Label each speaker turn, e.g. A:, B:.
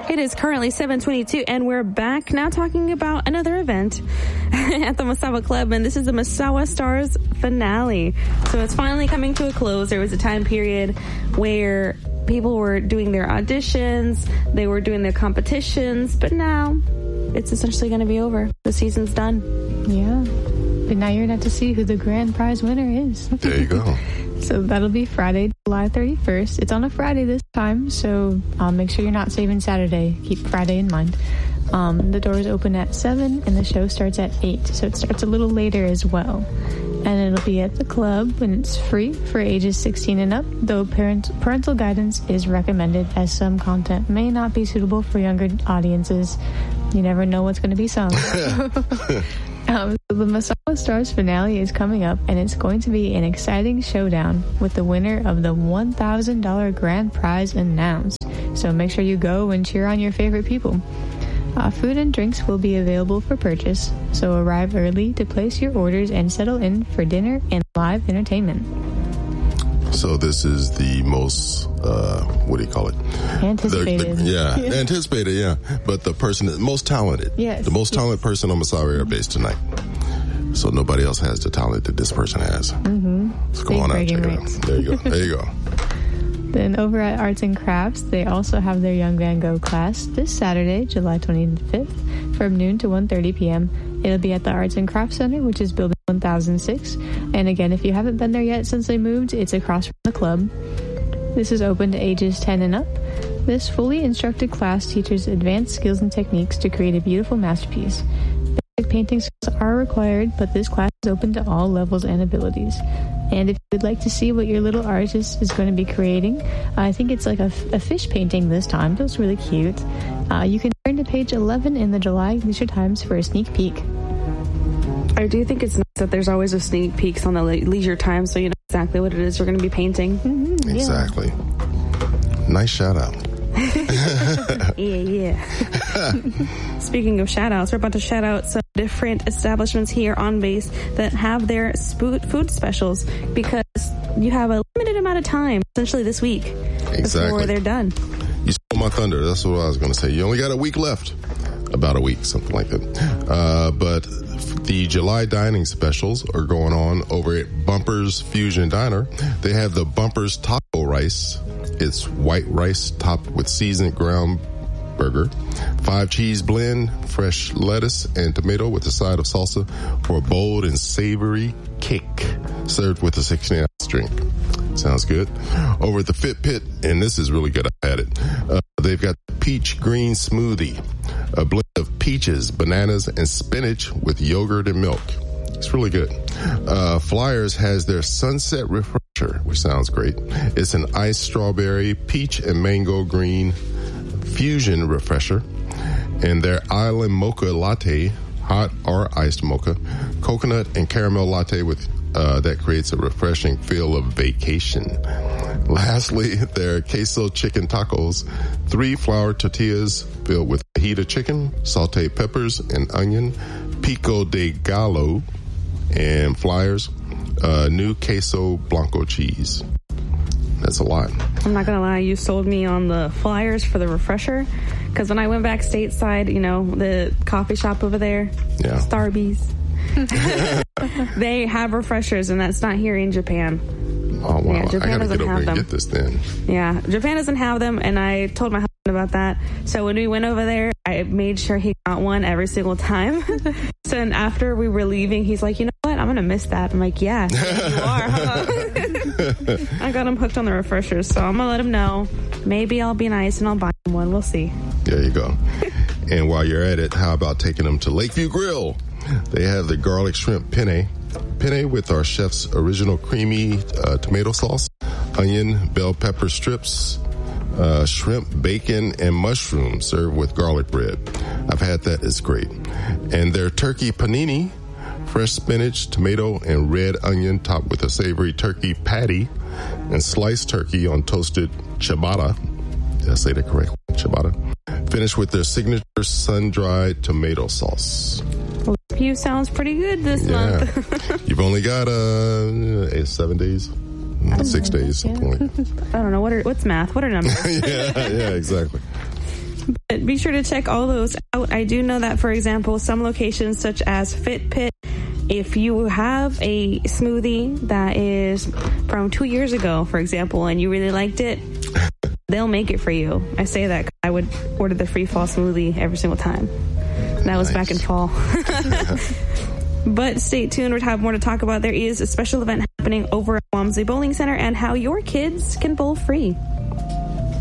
A: It is currently 7:22, and we're back now talking about another event at the Masawa Club, and this is the Masawa Stars finale. So it's finally coming to a close. There was a time period where people were doing their auditions, they were doing their competitions, but now it's essentially going to be over. The season's done.
B: Yeah. But now you're going to have to see who the grand prize winner is.
C: There you go.
B: So that'll be Friday, July 31st. It's on a Friday this time, so make sure you're not saving Saturday. Keep Friday in mind. The doors open at 7 and the show starts at 8, so it starts a little later as well. And it'll be at the club, and it's free for ages 16 and up, though parental guidance is recommended, as some content may not be suitable for younger audiences. You never know what's going to be sung. The Masawa Stars finale is coming up, and it's going to be an exciting showdown with the winner of the $1,000 grand prize announced. So make sure you go and cheer on your favorite people. Food and drinks will be available for purchase, so arrive early to place your orders and settle in for dinner and live entertainment.
C: So this is the most, what do you call it?
B: Anticipated.
C: Anticipated, yeah. But the person, most talented.
B: Yes.
C: The most talented person on Masawa Air Base tonight. So nobody else has the talent that this person has.
B: Mm-hmm.
C: So go on out and check it out. There you go. There you go.
B: Then over at Arts and Crafts, they also have their Young Van Gogh class this Saturday, July 25th, from noon to 1:30 p.m. It'll be at the Arts and Crafts Center, which is Building 1006. And again, if you haven't been there yet since they moved, it's across from the club. This is open to ages 10 and up. This fully instructed class teaches advanced skills and techniques to create a beautiful masterpiece. Basic painting skills are required, but this class is open to all levels and abilities. And if you would like to see what your little artist is going to be creating, I think it's like a fish painting this time. It was really cute. You can turn to page 11 in the July Leisure Times for a sneak peek.
A: I do think it's nice that there's always a sneak peeks on the Leisure Times, so you know exactly what it is we're going to be painting.
B: Mm-hmm, yeah.
C: Exactly. Nice shout out.
A: Yeah. Speaking of shout outs, we're about to shout out some different establishments here on base that have their food specials, because you have a limited amount of time, essentially this week, before they're done.
C: You stole my thunder. That's what I was going to say. You only got a week left. About a week, something like that. But the July dining specials are going on over at Bumpers Fusion Diner. They have the Bumpers Taco Rice. It's white rice topped with seasoned ground burger, 5 cheese blend, fresh lettuce and tomato with a side of salsa for a bold and savory kick, served with a 16-ounce drink. Sounds good. Over at the Fit Pit, and this is really good, I had it. They've got peach green smoothie, a blend of peaches, bananas, and spinach with yogurt and milk. It's really good. Flyers has their Sunset Refresher, which sounds great. It's an iced strawberry, peach, and mango green fusion refresher. And their Island Mocha Latte, hot or iced mocha, coconut and caramel latte with that creates a refreshing feel of vacation. Lastly, their queso chicken tacos, 3 flour tortillas filled with fajita chicken, sauteed peppers and onion, pico de gallo, and flyers, new queso blanco cheese. That's a lot.
A: I'm not going to lie, you sold me on the flyers for the refresher, because when I went back stateside, you know, the coffee shop over there, Starbucks, they have refreshers, and that's not here in Japan.
C: Oh, wow.
A: Yeah, Japan doesn't have them.
C: Get this then.
A: Yeah, Japan doesn't have them, and I told my husband about that. So when we went over there, I made sure he got one every single time. So then after we were leaving, he's like, you know what? I'm going to miss that. I'm like, yeah, you are, huh? I got him hooked on the refreshers, so I'm going to let him know. Maybe I'll be nice and I'll buy him one. We'll see.
C: There you go. And while you're at it, how about taking them to Lakeview Grill? They have the garlic shrimp penne with our chef's original creamy tomato sauce, onion, bell pepper strips, shrimp, bacon, and mushrooms served with garlic bread. I've had that. It's great. And their turkey panini, fresh spinach, tomato, and red onion topped with a savory turkey patty and sliced turkey on toasted ciabatta. Did I say that correctly? Ciabatta. Finished with their signature sun-dried tomato sauce.
A: Lakeview sounds pretty good this month.
C: You've only got 7 days, 6 days, something like that.
A: I don't know. What's math? What are numbers?
C: yeah, exactly.
A: But be sure to check all those out. I do know that, for example, some locations such as Fit Pit, if you have a smoothie that is from 2 years ago, for example, and you really liked it, they'll make it for you. I say that 'cause I would order the free fall smoothie every single time. That was back in fall. But stay tuned. We'll have more to talk about. There is a special event happening over at Walmsley Bowling Center and how your kids can bowl free.